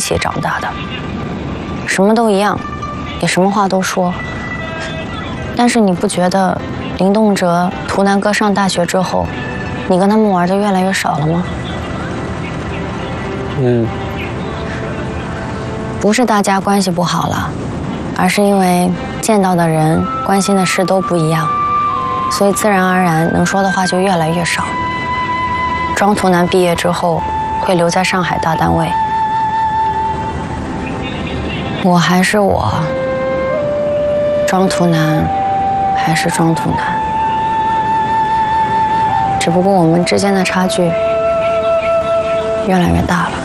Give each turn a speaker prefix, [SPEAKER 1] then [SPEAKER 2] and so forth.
[SPEAKER 1] 起长大的，什么都一样，也什么话都说。但是你不觉得林动哲、图南哥上大学之后，你跟他们玩的越来越少了吗？不是大家关系不好了，而是因为见到的人、关心的事都不一样，所以自然而然能说的话就越来越少。庄图南毕业之后会留在上海大单位，我还是我，庄图南还是庄图南，只不过我们之间的差距越来越大了。